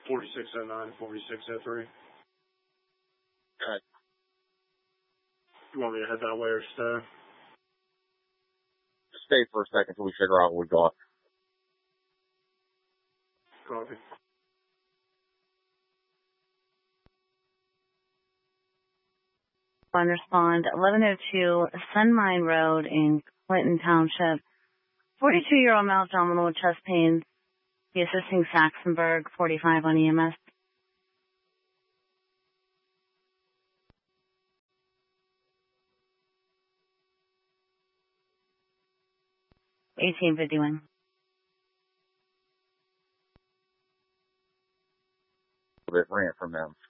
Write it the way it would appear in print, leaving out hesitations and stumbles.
4609, 4603. Good. You want me to head that way or stay? Stay for a second till we figure out what we got. Copy. Respond 1102 Sunmine Road in Clinton Township. 42-year-old male abdominal with chest pains. The assisting Saxonburg, 45 on EMS. 1851. A bit ran from them.